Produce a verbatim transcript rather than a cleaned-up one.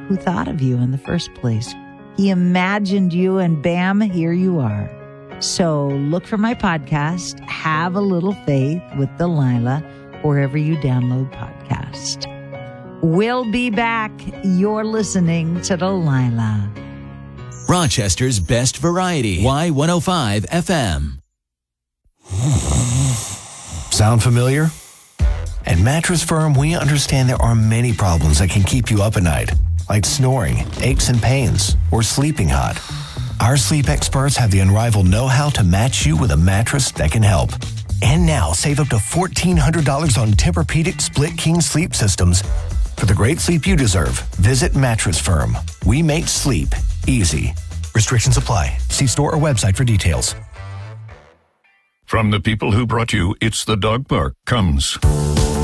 who thought of you in the first place. He imagined you, and bam, here you are. So look for my podcast, Have a Little Faith with Delilah, wherever you download podcast. We'll be back. You're listening to Delilah. Rochester's best variety, Y one oh five F M. Sound familiar? At Mattress Firm, we understand there are many problems that can keep you up at night, like snoring, aches and pains, or sleeping hot. Our sleep experts have the unrivaled know-how to match you with a mattress that can help. And now, save up to fourteen hundred dollars on Tempur-Pedic Split King sleep systems. For the great sleep you deserve, visit Mattress Firm. We make sleep easy. Restrictions apply. See store or website for details. From the people who brought you It's the Dog Park comes